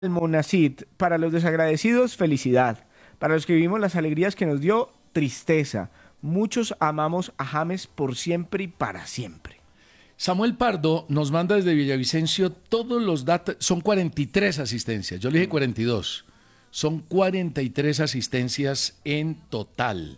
El Monacid, para los desagradecidos, felicidad. Para los que vivimos las alegrías que nos dio, tristeza. Muchos amamos a James por siempre y para siempre. Samuel Pardo nos manda desde Villavicencio todos los datos, son 43 asistencias, yo le dije 42, son 43 asistencias en total.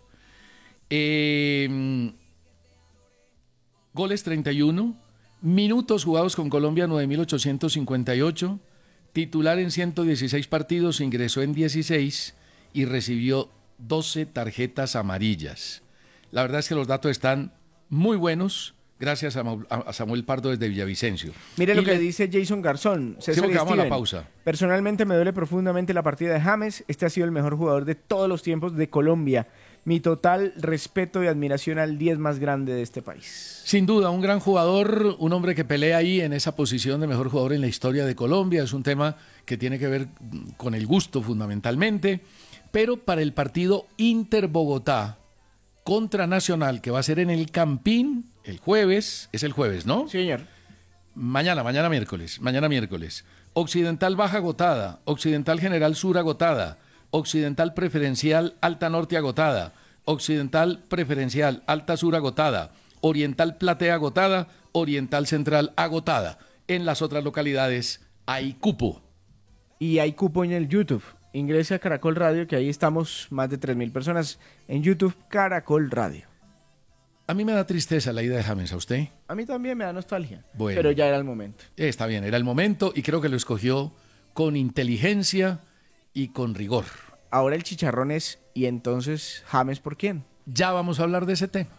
Goles 31, minutos jugados con Colombia 9.858, titular en 116 partidos, ingresó en 16 y recibió 12 tarjetas amarillas. La verdad es que los datos están muy buenos. Gracias a Samuel Pardo desde Villavicencio. Mire lo que dice Jason Garzón. César vamos a la pausa. Personalmente me duele profundamente la partida de James. Este ha sido el mejor jugador de todos los tiempos de Colombia. Mi total respeto y admiración al 10 más grande de este país. Sin duda, un gran jugador, un hombre que pelea ahí en esa posición de mejor jugador en la historia de Colombia. Es un tema que tiene que ver con el gusto fundamentalmente. Pero para el partido Inter-Bogotá contra Nacional, que va a ser en el Campín el jueves, es el jueves, ¿no? Sí, señor. Mañana miércoles. Occidental Baja agotada, Occidental General Sur agotada, Occidental Preferencial Alta Norte agotada, Occidental Preferencial Alta Sur agotada, Oriental Platea agotada, Oriental Central agotada. En las otras localidades hay cupo. Y hay cupo en el YouTube. Ingrese a Caracol Radio, que ahí estamos más de 3.000 personas en YouTube, Caracol Radio. A mí me da tristeza la ida de James, ¿a usted? A mí también me da nostalgia, bueno, pero ya era el momento. Está bien, era el momento y creo que lo escogió con inteligencia y con rigor. Ahora el chicharrón es, ¿y entonces James por quién? Ya vamos a hablar de ese tema.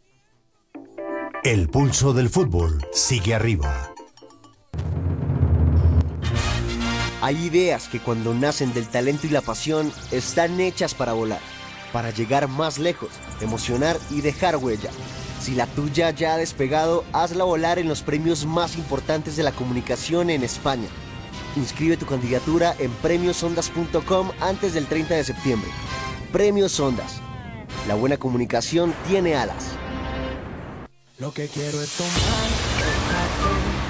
El pulso del fútbol sigue arriba. Hay ideas que cuando nacen del talento y la pasión están hechas para volar, para llegar más lejos, emocionar y dejar huella. Si la tuya ya ha despegado, hazla volar en los premios más importantes de la comunicación en España. Inscribe tu candidatura en premiosondas.com antes del 30 de septiembre. Premios Ondas. La buena comunicación tiene alas. Lo que quiero es tomar